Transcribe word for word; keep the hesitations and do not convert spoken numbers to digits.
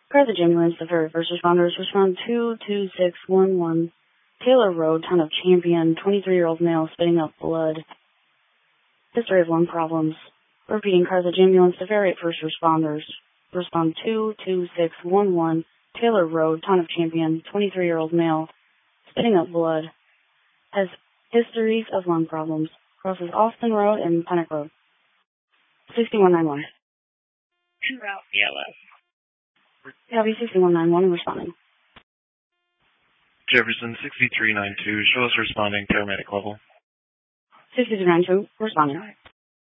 Carthage Ambulance, the very first responders, respond two two six one one, Taylor Road, Town of Champion, twenty-three-year-old male spitting up blood. History of lung problems. Repeating, Carthage Ambulance, the very first responders, respond two two six one one, Taylor Road, Town of Champion, twenty-three-year-old male spitting up blood. Has histories of lung problems. Crosses Austin Road and Penick Road. sixty-one ninety-one. En route, B L S. Copy sixty-one ninety-one responding. Jefferson sixty-three ninety-two, show us responding, paramedic level. sixty-three ninety-two responding.